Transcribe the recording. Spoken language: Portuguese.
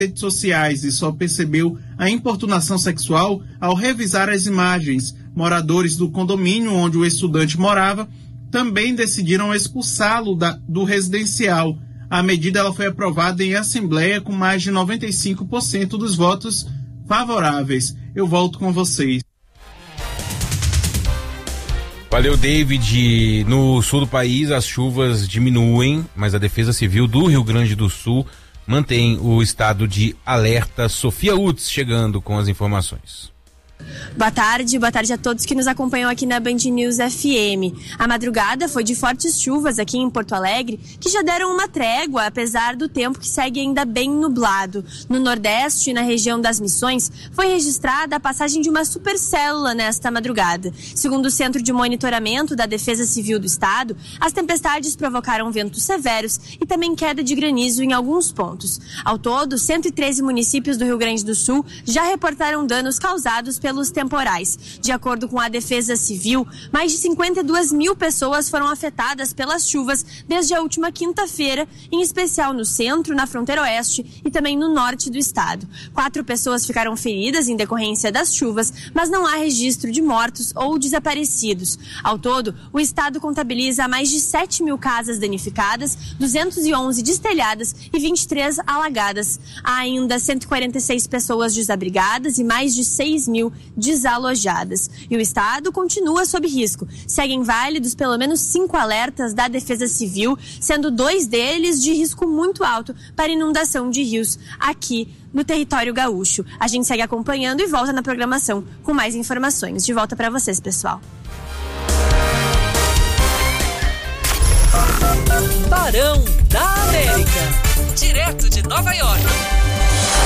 redes sociais e só percebeu a importunação sexual ao revisar as imagens. Moradores do condomínio onde o estudante morava também decidiram expulsá-lo do residencial. A medida ela foi aprovada em assembleia com mais de 95% dos votos favoráveis. Eu volto com vocês. Valeu, David. No sul do país as chuvas diminuem, mas a Defesa Civil do Rio Grande do Sul mantém o estado de alerta. Sofia Utz chegando com as informações. Boa tarde a todos que nos acompanham aqui na Band News FM. A madrugada foi de fortes chuvas aqui em Porto Alegre, que já deram uma trégua, apesar do tempo que segue ainda bem nublado. No Nordeste e na região das Missões, foi registrada a passagem de uma supercélula nesta madrugada. Segundo o Centro de Monitoramento da Defesa Civil do Estado, as tempestades provocaram ventos severos e também queda de granizo em alguns pontos. Ao todo, 113 municípios do Rio Grande do Sul já reportaram danos causados pelos temporais. De acordo com a Defesa Civil, mais de 52 mil pessoas foram afetadas pelas chuvas desde a última quinta-feira, em especial no centro, na fronteira oeste e também no norte do estado. 4 pessoas ficaram feridas em decorrência das chuvas, mas não há registro de mortos ou desaparecidos. Ao todo, o estado contabiliza mais de 7 mil casas danificadas, 211 destelhadas e 23 alagadas. Há ainda 146 pessoas desabrigadas e mais de 6 mil desalojadas. E o estado continua sob risco. Seguem válidos pelo menos 5 alertas da Defesa Civil, sendo 2 deles de risco muito alto para inundação de rios aqui no território gaúcho. A gente segue acompanhando e volta na programação com mais informações. De volta para vocês, pessoal. Barão da América, direto de Nova York.